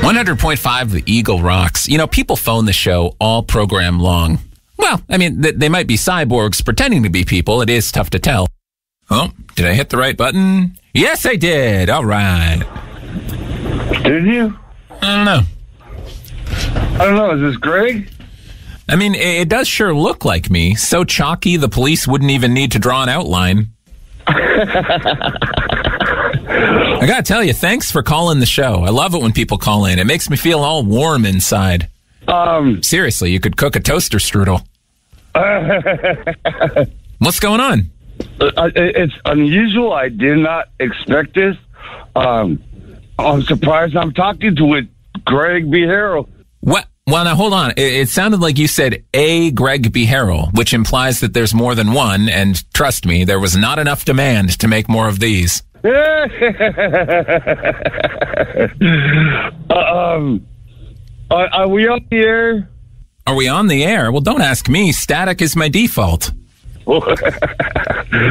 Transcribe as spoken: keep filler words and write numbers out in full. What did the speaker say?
one hundred point five The Eagle rocks. You know, people phone the show all program long. Well, I mean, th- they might be cyborgs pretending to be people. It is tough to tell. Oh, did I hit the right button? Yes, I did. All right. Did you? I don't know. I don't know. Is this Greg? I mean, it, it does sure look like me. So chalky, the police wouldn't even need to draw an outline. I gotta tell you, thanks for calling the show. I love it when people call in. It makes me feel all warm inside. Um, Seriously, you could cook a toaster strudel. What's going on? Uh, it's unusual. I did not expect this. Um, I'm surprised I'm talking to with Greg B. Harrell. What? Well, now, hold on. It, it sounded like you said a Greg B. Harrell, which implies that there's more than one, and trust me, there was not enough demand to make more of these. uh, um, are, are we on the air? Are we on the air? Well, don't ask me. Static is my default.